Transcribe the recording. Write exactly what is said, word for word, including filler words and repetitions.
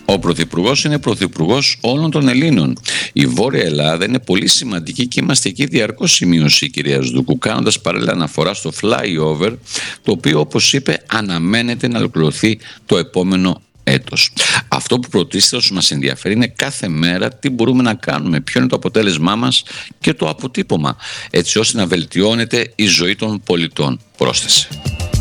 Ο Πρωθυπουργός είναι Πρωθυπουργός όλων των Ελλήνων. Η Βόρεια Ελλάδα είναι πολύ σημαντική και είμαστε εκεί διαρκώς σημείωση, κυρία Σδούκου, κάνοντας παράλληλα αναφορά στο flyover, το οποίο, όπως είπε, αναμένεται να ολοκληρωθεί το επόμενο έτος. Αυτό που πρωτίστως μας ενδιαφέρει είναι κάθε μέρα τι μπορούμε να κάνουμε, ποιο είναι το αποτέλεσμά μας και το αποτύπωμα, έτσι ώστε να βελτιώνεται η ζωή των πολιτών, πρόσθεσε.